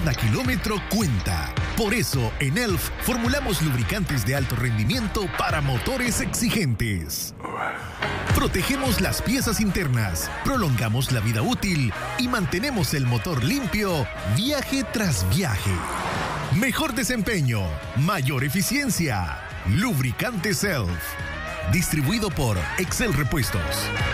Cada kilómetro cuenta. Por eso, en ELF formulamos lubricantes de alto rendimiento para motores exigentes. Protegemos las piezas internas, prolongamos la vida útil y mantenemos el motor limpio viaje tras viaje. Mejor desempeño, mayor eficiencia. Lubricantes ELF. Distribuido por Excel Repuestos.